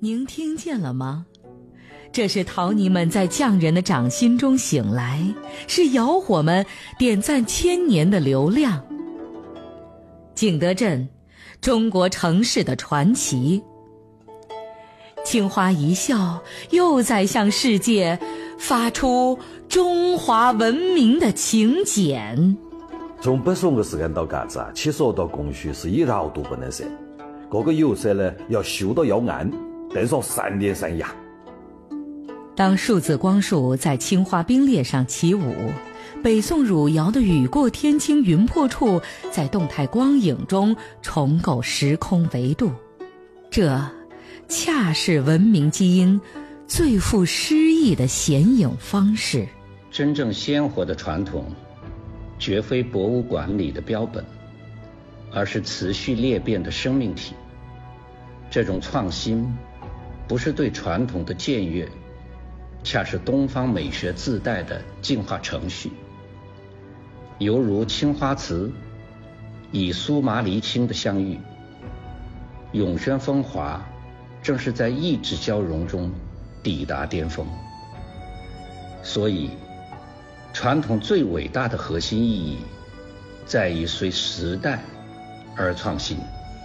您听见了吗？这是陶泥们在匠人的掌心中醒来，是窑火们点赞千年的流量。景德镇，中国城市的传奇。青花一笑，又在向世界发出中华文明的请柬。 从北宋的时间到嘎子啊，其实到供需是一毛都不能剩，各个釉色呢要修到要暗，等上3年3夜。 当数字光束在青花冰裂上起舞，北宋汝窑的雨过天青云破处在动态光影中重构时空维度，这恰是文明基因最富诗意的显影方式。 真正鲜活的传统绝非博物馆里的标本，而是持续裂变的生命体。这种创新不是对传统的僭越，恰是东方美学自带的进化程序。犹如青花瓷以苏麻离青的相遇，永轩风华正是在意志交融中抵达巅峰。所以传统最伟大的核心意义在于随时代而创新。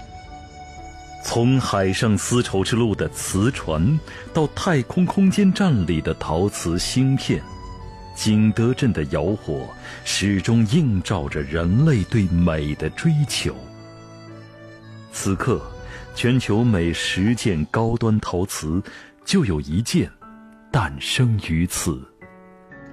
从海上丝绸之路的瓷船到太空空间站里的陶瓷芯片，景德镇的窑火始终映照着人类对美的追求。此刻全球每10件高端陶瓷就有1件诞生于此。